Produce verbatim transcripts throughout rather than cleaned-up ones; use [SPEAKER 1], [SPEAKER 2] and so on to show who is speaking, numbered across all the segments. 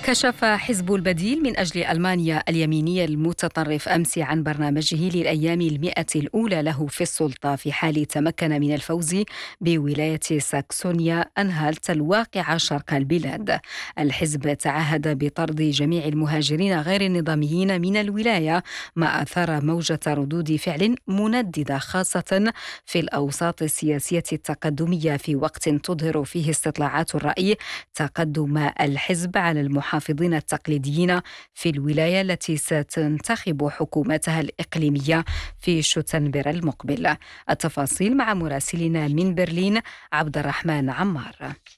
[SPEAKER 1] كشف حزب البديل من أجل ألمانيا اليميني المتطرف أمس عن برنامجه للأيام المئة الأولى له في السلطة في حال تمكن من الفوز بولاية ساكسونيا أنهالت الواقعة شرق البلاد. الحزب تعهد بطرد جميع المهاجرين غير النظاميين من الولاية، ما أثار موجة ردود فعل منددة خاصة في الأوساط السياسية التقدمية، في وقت تظهر فيه استطلاعات الرأي تقدم الحزب على المحافظين التقليديين في الولاية التي ستنتخب حكومتها الإقليمية في شتنبر المقبل. التفاصيل مع مراسلنا من برلين عبد الرحمن عمار.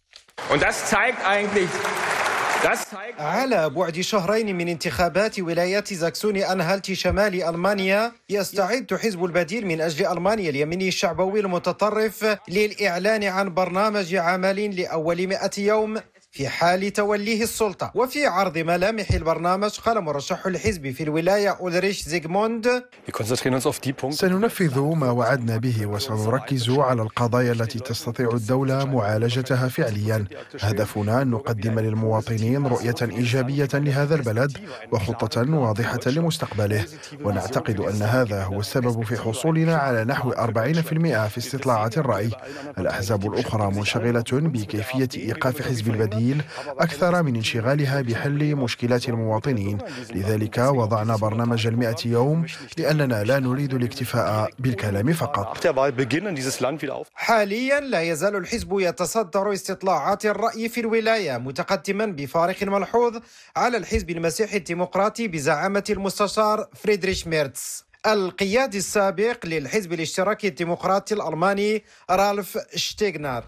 [SPEAKER 2] على بعد شهرين من انتخابات ولاية ساكسوني أنهالت شمال ألمانيا، يستعد حزب البديل من أجل ألمانيا اليميني الشعبوي المتطرف للإعلان عن برنامج عمل لأول مئة يوم في حال توليه السلطة. وفي عرض ملامح البرنامج قال مرشح الحزب في الولاية أولريش زيغموند:
[SPEAKER 3] سننفذ ما وعدنا به وسنركز على القضايا التي تستطيع الدولة معالجتها فعليا. هدفنا أن نقدم للمواطنين رؤية إيجابية لهذا البلد وخطة واضحة لمستقبله، ونعتقد أن هذا هو السبب في حصولنا على نحو أربعين بالمئة في استطلاعات الرأي. الأحزاب الأخرى منشغلة بكيفية إيقاف حزب البديل أكثر من انشغالها بحل مشكلات المواطنين، لذلك وضعنا برنامج المئة يوم لأننا لا نريد الاكتفاء بالكلام فقط.
[SPEAKER 2] حاليا لا يزال الحزب يتصدر استطلاعات الرأي في الولاية، متقدما بفارق ملحوظ على الحزب المسيحي الديمقراطي بزعامة المستشار فريدريش ميرتس. القيادي السابق للحزب الاشتراكي الديمقراطي الألماني رالف شتيغنر: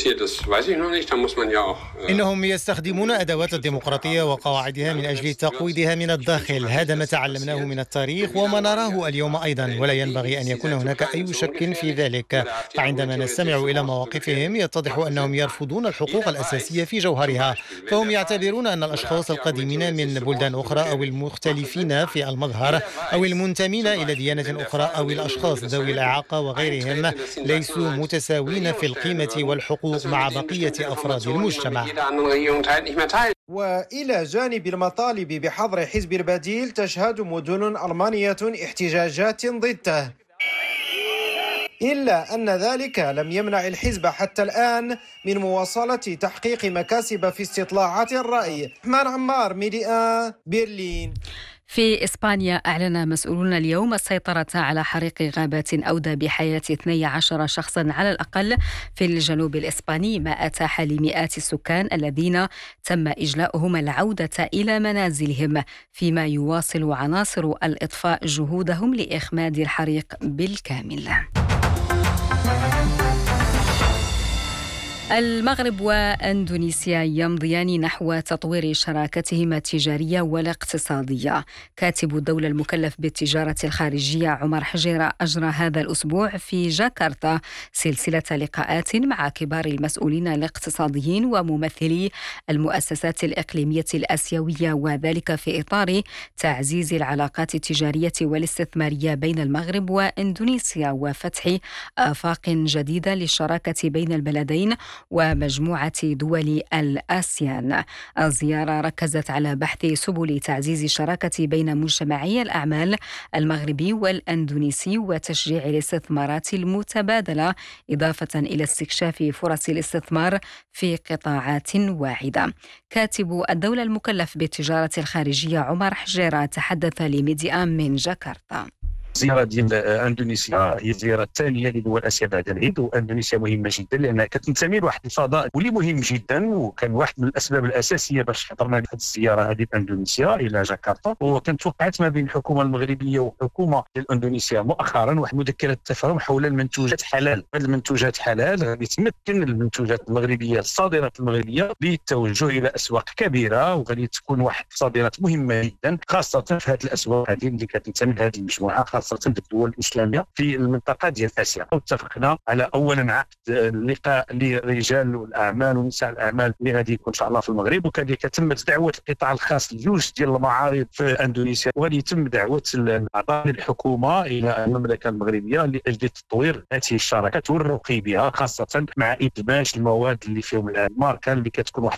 [SPEAKER 4] إنهم يستخدمون أدوات الديمقراطية وقواعدها من أجل تقويضها من الداخل. هذا ما تعلمناه من التاريخ وما نراه اليوم أيضا، ولا ينبغي أن يكون هناك أي شك في ذلك. فعندما نستمع إلى مواقفهم يتضح أنهم يرفضون الحقوق الأساسية في جوهرها، فهم يعتبرون أن الأشخاص القادمين من بلدان أخرى أو المختلفين في المظهر أو المنتمين إلى ديانة أخرى أو الأشخاص ذوي الإعاقة وغيرهم ليسوا متساوين في القيمة والحقوق مع بقية أفراد المجتمع.
[SPEAKER 2] وإلى جانب المطالب بحظر حزب البديل، تشهد مدن ألمانية احتجاجات ضده، إلا أن ذلك لم يمنع الحزب حتى الآن من مواصلة تحقيق مكاسب في استطلاعات الرأي. رحمن عمار، ميديا برلين.
[SPEAKER 1] في إسبانيا أعلن مسؤولون اليوم السيطرة على حريق غابات أودى بحياة اثني عشر شخصا على الأقل في الجنوب الإسباني، ما أتاح لمئات السكان الذين تم إجلاؤهم العودة إلى منازلهم، فيما يواصل عناصر الإطفاء جهودهم لإخماد الحريق بالكامل. المغرب وأندونيسيا يمضيان نحو تطوير شراكتهما التجارية والاقتصادية. كاتب الدولة المكلف بالتجارة الخارجية عمر حجيرة أجرى هذا الأسبوع في جاكرتا سلسلة لقاءات مع كبار المسؤولين الاقتصاديين وممثلي المؤسسات الإقليمية الآسيوية، وذلك في إطار تعزيز العلاقات التجارية والاستثمارية بين المغرب وأندونيسيا وفتح آفاق جديدة للشراكة بين البلدين ومجموعة دول الآسيان. الزيارة ركزت على بحث سبل تعزيز الشراكة بين مجتمعي الأعمال المغربي والأندونيسي وتشجيع الاستثمارات المتبادلة، إضافة إلى استكشاف فرص الاستثمار في قطاعات واعدة. كاتب الدولة المكلف بالتجارة الخارجية عمر حجيرة تحدث لميديا من جاكرتا.
[SPEAKER 5] الزيارة ديال اندونيسيا هي الزيارة الثانية لدول اسيا بعد العيد، واندونيسيا مهمة جدا لانها كتنتمي لواحد الفضاء واللي مهم جدا، وكان واحد من الاسباب الاساسية باش حضرنا هذه الزيارة هذه اندونيسيا الى جاكرتا. وكانت وقعت ما بين الحكومة المغربية والحكومة الاندونيسية مؤخرا واحد مذكرة تفاهم حول المنتوجات حلال. هذه المنتوجات حلال غادي تمكن المنتوجات المغربية الصادرات المغربية بالتوجه الى اسواق كبيرة، وغادي تكون واحد الصادرات مهمة جدا خاصة في هذه الاسواق هذه اللي كتنتمي لهذه المجموعة، خاصة الدول الإسلامية في المنطقة ديال آسيا. واتفقنا على أولا عقد لقاء لرجال الأعمال ونساء الأعمال اللي غادي يكون إن شاء الله في المغرب، وكذلك تمت دعوة القطاع الخاص لجوج ديال المعارض في أندونيسيا، وغادي يتم دعوة الأعضاء الحكومة إلى المملكة المغربية لأجل تطوير هذه الشراكات والرقي بها، خاصة مع إدماج المواد اللي فيهم الماركة اللي كتكون واحد